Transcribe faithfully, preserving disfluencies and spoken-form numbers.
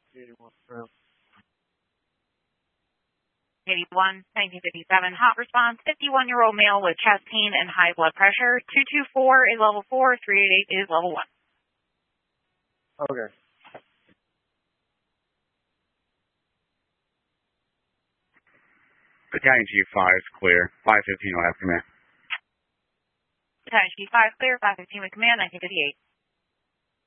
eighty-one, nineteen fifty-seven, hot response, fifty-one-year-old male with chest pain and high blood pressure. two two four is level four, three eight eight is level one. Okay. Battalion G five is clear. five fifteen will have command. Battalion G five clear, five fifteen with command, nineteen fifty-eight.